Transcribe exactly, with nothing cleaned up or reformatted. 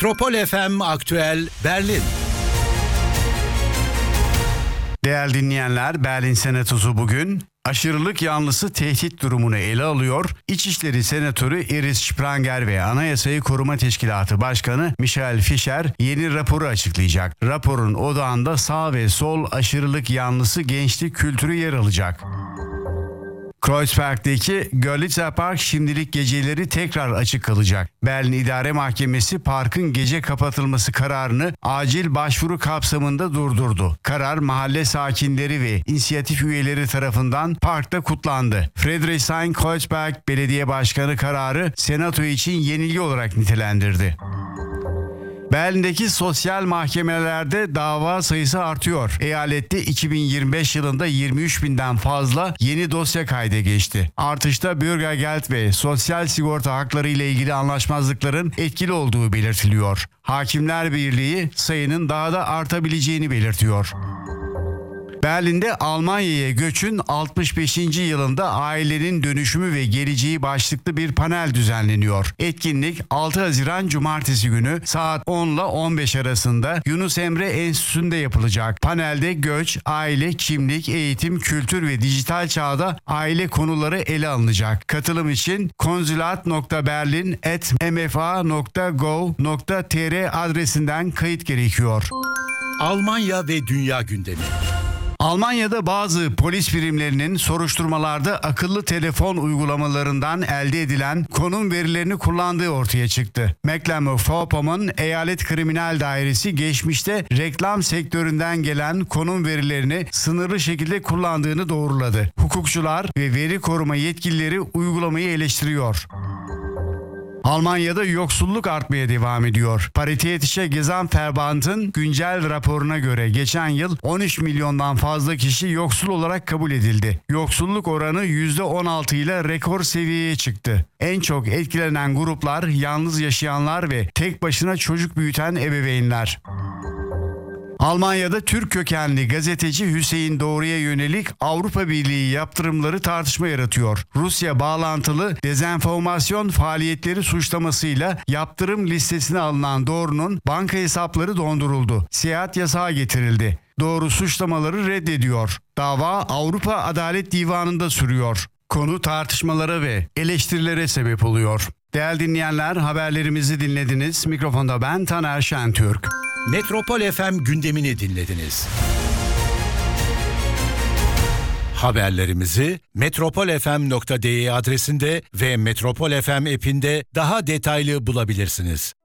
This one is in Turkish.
Metropol F M Aktüel Berlin. Değerli dinleyenler, Berlin Senatosu bugün aşırılık yanlısı tehdit durumunu ele alıyor. İçişleri Senatörü Iris Spranger ve Anayasayı Koruma Teşkilatı Başkanı Michel Fischer yeni raporu açıklayacak. Raporun odağında sağ ve sol aşırılık yanlısı gençlik kültürü yer alacak. Kreuzberg'deki Görlitzer Park şimdilik geceleri tekrar açık kalacak. Berlin İdare Mahkemesi parkın gece kapatılması kararını acil başvuru kapsamında durdurdu. Karar mahalle sakinleri ve inisiyatif üyeleri tarafından parkta kutlandı. Friedrichshain-Kreuzberg Belediye Başkanı kararı Senato için yenilgi olarak nitelendirdi. Berlin'deki sosyal mahkemelerde dava sayısı artıyor. Eyalette iki bin yirmi beş yılında yirmi üç binden fazla yeni dosya kayda geçti. Artışta Bürgergeld ve sosyal sigorta hakları ile ilgili anlaşmazlıkların etkili olduğu belirtiliyor. Hakimler Birliği sayının daha da artabileceğini belirtiyor. Berlin'de Almanya'ya göçün altmış beşinci yılında ailenin dönüşümü ve geleceği başlıklı bir panel düzenleniyor. Etkinlik altı Haziran Cumartesi günü saat on ile on beş arasında Yunus Emre Enstitüsü'nde yapılacak. Panelde göç, aile, kimlik, eğitim, kültür ve dijital çağda aile konuları ele alınacak. Katılım için konsulat nokta berlin at m f a nokta gov nokta t r adresinden kayıt gerekiyor. Almanya ve dünya gündemi. Almanya'da bazı polis birimlerinin soruşturmalarda akıllı telefon uygulamalarından elde edilen konum verilerini kullandığı ortaya çıktı. Mecklenburg-Vorpommern Eyalet Kriminal Dairesi geçmişte reklam sektöründen gelen konum verilerini sınırlı şekilde kullandığını doğruladı. Hukukçular ve veri koruma yetkilileri uygulamayı eleştiriyor. Almanya'da yoksulluk artmaya devam ediyor. Paritätische Gesamtverband'ın güncel raporuna göre geçen yıl on üç milyondan fazla kişi yoksul olarak kabul edildi. Yoksulluk oranı yüzde on altı ile rekor seviyeye çıktı. En çok etkilenen gruplar yalnız yaşayanlar ve tek başına çocuk büyüten ebeveynler. Almanya'da Türk kökenli gazeteci Hüseyin Doğru'ya yönelik Avrupa Birliği yaptırımları tartışma yaratıyor. Rusya bağlantılı dezenformasyon faaliyetleri suçlamasıyla yaptırım listesine alınan Doğru'nun banka hesapları donduruldu. Seyahat yasağı getirildi. Doğru suçlamaları reddediyor. Dava Avrupa Adalet Divanı'nda sürüyor. Konu tartışmalara ve eleştirilere sebep oluyor. Değerli dinleyenler, haberlerimizi dinlediniz. Mikrofonda ben Taner Şentürk. Metropol F M gündemini dinlediniz. Haberlerimizi metropol f m nokta d e adresinde ve Metropol F M app'inde daha detaylı bulabilirsiniz.